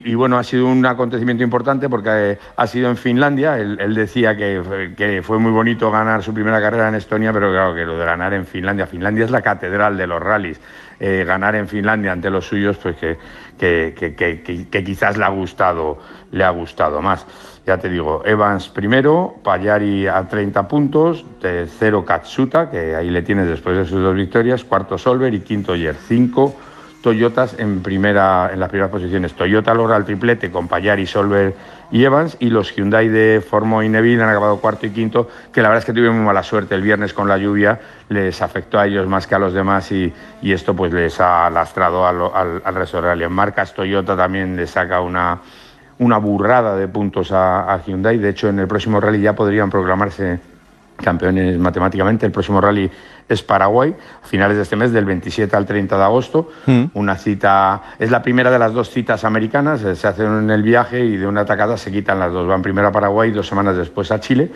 Y bueno, ha sido un acontecimiento importante porque ha sido en Finlandia. Él decía que fue muy bonito ganar su primera carrera en Estonia, pero claro, que lo de ganar en Finlandia es la catedral de los rallies. Ganar en Finlandia ante los suyos, pues que quizás le ha gustado más. Ya te digo, Evans primero, Pagliari a 30 puntos, tercero Katsuta, que ahí le tienes después de sus 2 victorias, cuarto Solberg y quinto Ogier. 5 Toyotas en las primeras posiciones. Toyota logra el triplete con Pagliari, Solberg y Evans, y los Hyundai de Formo y Neville han acabado cuarto y quinto, que la verdad es que tuvieron muy mala suerte el viernes con la lluvia, les afectó a ellos más que a los demás y esto pues les ha lastrado al resto del rally. En marcas, Toyota también le saca una burrada de puntos a Hyundai. De hecho, en el próximo rally ya podrían proclamarse campeones matemáticamente. El próximo rally es Paraguay, a finales de este mes, del 27 al 30 de agosto. Una cita, es la primera de las 2 citas americanas, se hacen en el viaje y de una tacada se quitan las 2. Van primero a Paraguay y 2 semanas después a Chile.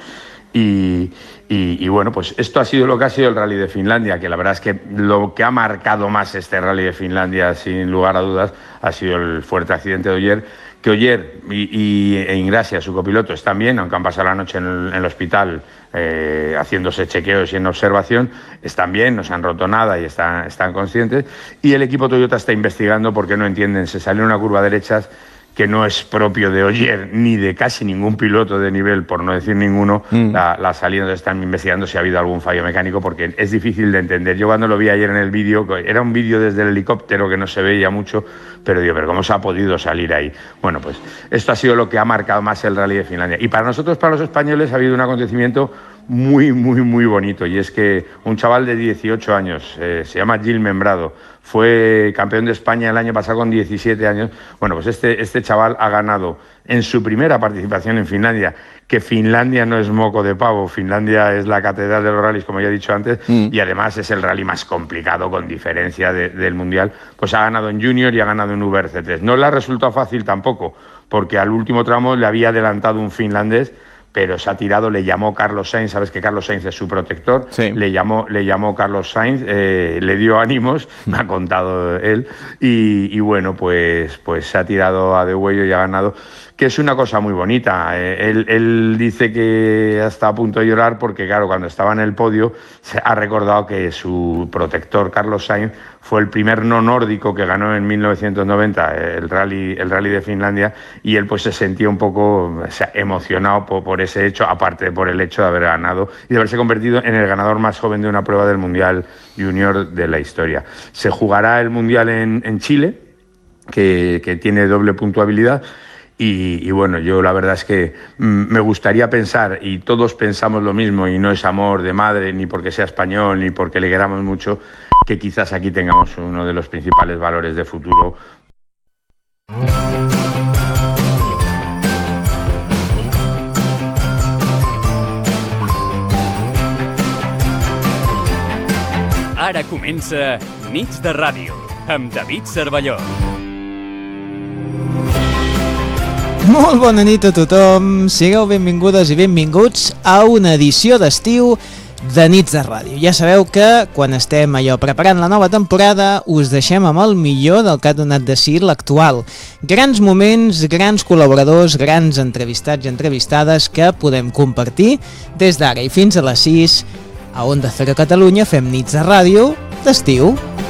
Y bueno, pues esto ha sido lo que ha sido el Rally de Finlandia, que la verdad es que lo que ha marcado más este Rally de Finlandia, sin lugar a dudas, ha sido el fuerte accidente de Ogier, que Ogier e Ingrassia, su copiloto, están bien, aunque han pasado la noche en el hospital haciéndose chequeos y en observación, están bien, no se han roto nada y están conscientes. Y el equipo Toyota está investigando porque no entienden, se sale una curva derechas que no es propio de Ogier ni de casi ningún piloto de nivel, por no decir ninguno, la salida. Están investigando si ha habido algún fallo mecánico, porque es difícil de entender. Yo cuando lo vi ayer en el vídeo, era un vídeo desde el helicóptero que no se veía mucho, pero digo, ¿pero cómo se ha podido salir ahí? Bueno, pues esto ha sido lo que ha marcado más el Rally de Finlandia. Y para nosotros, para los españoles, ha habido un acontecimiento muy, muy, muy bonito, y es que un chaval de 18 años, se llama Gil Membrado, fue campeón de España el año pasado con 17 años. Bueno, pues este chaval ha ganado en su primera participación en Finlandia, que Finlandia no es moco de pavo, Finlandia es la catedral de los rallies, como ya he dicho antes, y además es el rally más complicado con diferencia del Mundial. Pues ha ganado en Junior y ha ganado en VRC3. No le ha resultado fácil tampoco, porque al último tramo le había adelantado un finlandés, pero se ha tirado, le llamó Carlos Sainz, sabes que Carlos Sainz es su protector, sí. le llamó Carlos Sainz, le dio ánimos, me ha contado él, y bueno, pues se ha tirado a degüello y ha ganado, que es una cosa muy bonita. Él dice que está a punto de llorar porque, claro, cuando estaba en el podio se ha recordado que su protector, Carlos Sainz, fue el primer no nórdico que ganó en 1990 el rally de Finlandia, y él pues se sentía un poco emocionado por ese hecho, aparte por el hecho de haber ganado y de haberse convertido en el ganador más joven de una prueba del Mundial Junior de la historia. Se jugará el Mundial en Chile, que tiene doble puntuabilidad. Y bueno, yo la verdad es que me gustaría pensar, y todos pensamos lo mismo, y no es amor de madre, ni porque sea español, ni porque le queramos mucho, que quizás aquí tengamos uno de los principales valores de futuro. Ara comença Nits de Ràdio, amb David Cervelló. Molt bona nit a tothom, sigueu benvingudes i benvinguts a una edició d'estiu de Nits de Ràdio. Ja sabeu que quan estem preparant la nova temporada us deixem amb el millor del que ha donat de si l'actual. Grans moments, grans col·laboradors, grans entrevistats i entrevistades que podem compartir des d'ara i fins a les 6 a Onda Cero Catalunya. Fem Nits de Ràdio d'estiu.